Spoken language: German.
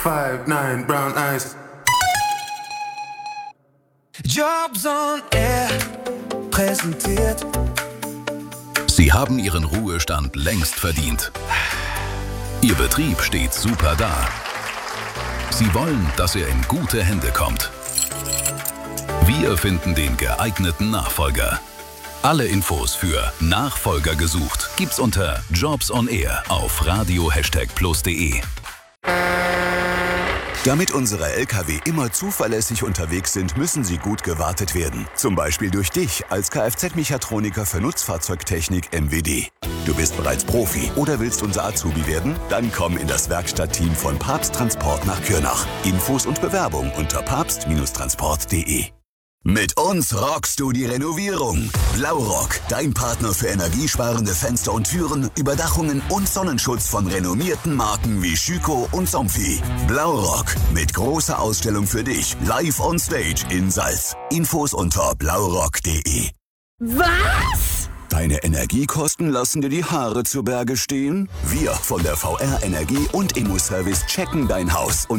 5'9", brown eyes. Jobs on Air präsentiert. Sie haben Ihren Ruhestand längst verdient. Ihr Betrieb steht super da. Sie wollen, dass er in gute Hände kommt. Wir finden den geeigneten Nachfolger. Alle Infos für Nachfolger gesucht gibt's unter Jobs on Air auf radio++de. Damit unsere Lkw immer zuverlässig unterwegs sind, müssen sie gut gewartet werden. Zum Beispiel durch dich als Kfz-Mechatroniker für Nutzfahrzeugtechnik MWD. Du bist bereits Profi oder willst unser Azubi werden? Dann komm in das Werkstattteam von Papst Transport nach Kürnach. Infos und Bewerbung unter papst-transport.de. Mit uns rockst du die Renovierung. Blaurock, dein Partner für energiesparende Fenster und Türen, Überdachungen und Sonnenschutz von renommierten Marken wie Schüco und Somfy. Blaurock, mit großer Ausstellung für dich, live on stage in Salz. Infos unter blaurock.de. Was? Deine Energiekosten lassen dir die Haare zu Berge stehen? Wir von der VR Energie und Immo Service checken dein Haus und